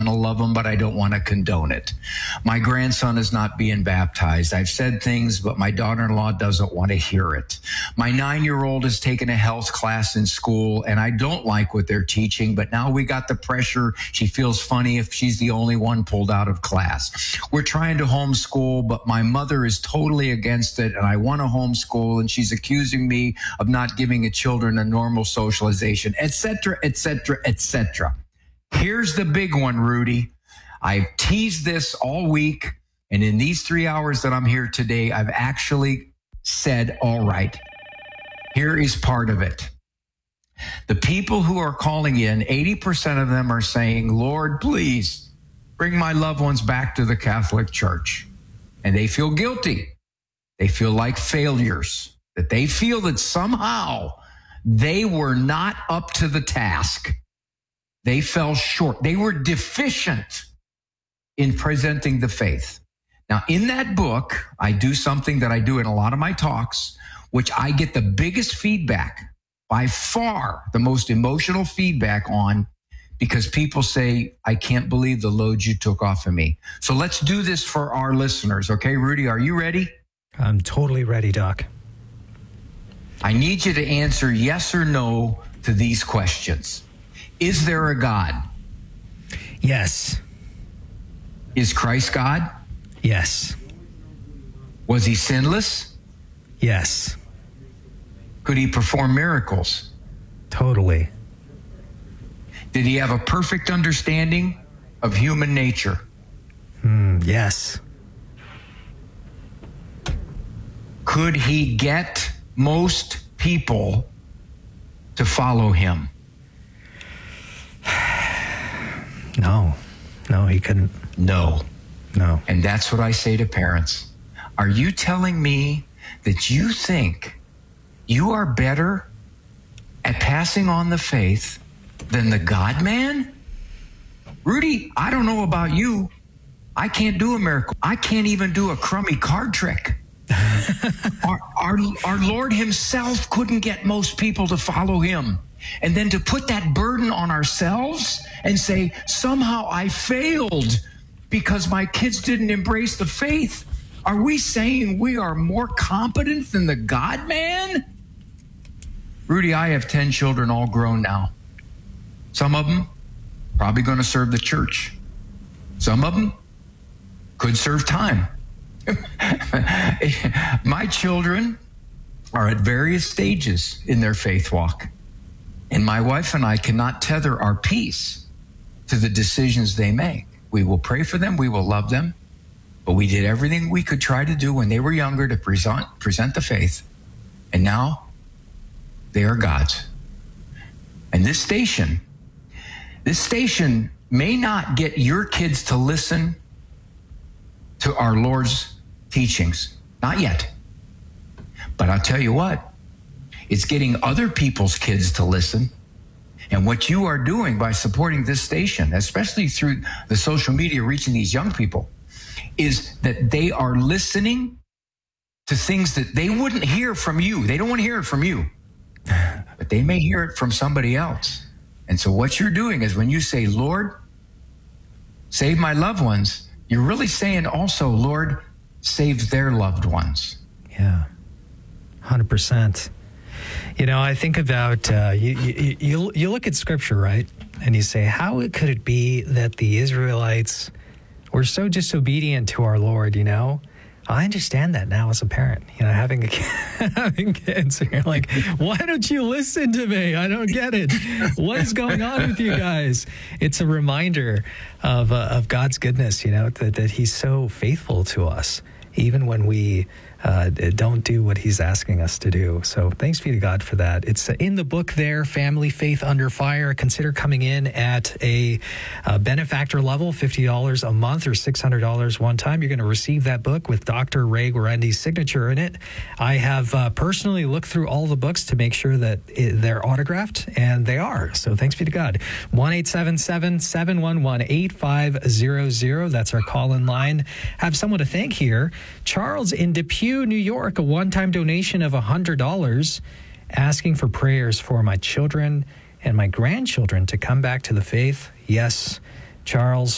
to love them, but I don't want to condone it. My grandson is not being baptized. I've said things, but my daughter-in-law doesn't want to hear it. My 9-year-old has taken a health class in school, and I don't like what they're teaching, but now we got the pressure. She feels funny if she's the only one pulled out of class. We're trying to homeschool, but my mother is totally against it, and I want to homeschool, and she's accusing me of not giving the children a normal socialization, etc., etc., etc. Here's the big one, Rudy. I've teased this all week, and in these 3 hours that I'm here today, I've actually said, all right, here is part of it. The people who are calling in, 80% of them are saying, Lord, please bring my loved ones back to the Catholic Church. And they feel guilty. They feel like failures, that they feel that somehow they were not up to the task. They fell short. They were deficient in presenting the faith. Now, in that book, I do something that I do in a lot of my talks, which I get the biggest feedback, by far the most emotional feedback on, because people say, I can't believe the load you took off of me. So let's do this for our listeners. Okay, Rudy, are you ready? I'm totally ready, Doc. I need you to answer yes or no to these questions. Is there a God? Yes. Is Christ God? Yes. Was he sinless? Yes. Could he perform miracles? Totally. Did he have a perfect understanding of human nature? Yes. Could he get most people to follow him? No, he couldn't. No. And that's what I say to parents. Are you telling me that you think you are better at passing on the faith than the God-man? Rudy, I don't know about you. I can't do a miracle. I can't even do a crummy card trick. Our Lord himself couldn't get most people to follow him. And then to put that burden on ourselves and say, somehow I failed because my kids didn't embrace the faith. Are we saying we are more competent than the God-man? Rudy, I have 10 children, all grown now. Some of them probably going to serve the church. Some of them could serve time. My children are at various stages in their faith walk. And my wife and I cannot tether our peace to the decisions they make. We will pray for them. We will love them. But we did everything we could try to do when they were younger to present the faith. And now they are God's. And this station may not get your kids to listen to our Lord's teachings. Not yet. But I'll tell you what, it's getting other people's kids to listen. And what you are doing by supporting this station, especially through the social media reaching these young people, is that they are listening to things that they wouldn't hear from you. They don't want to hear it from you, but they may hear it from somebody else. And so what you're doing is when you say, Lord, save my loved ones, you're really saying also, Lord, save their loved ones. Yeah, 100%. You know, I think about, you look at Scripture, right? And you say, how could it be that the Israelites were so disobedient to our Lord, you know? I understand that now as a parent, you know, having kids. And you're like, why don't you listen to me? I don't get it. What is going on with you guys? It's a reminder of God's goodness, you know, that he's so faithful to us, even when we don't do what he's asking us to do. So thanks be to God for that. It's in the book there, Family Faith Under Fire. Consider coming in at a benefactor level, $50 a month or $600 one time. You're going to receive that book with Dr. Ray Guarendi's signature in it. I have personally looked through all the books to make sure that they're autographed, and they are. So thanks be to God. 1-877-711-8500. That's our call-in line. Have someone to thank here. Charles in Depew, New York, a one-time donation of $100, asking for prayers for my children and my grandchildren to come back to the faith. Yes, Charles,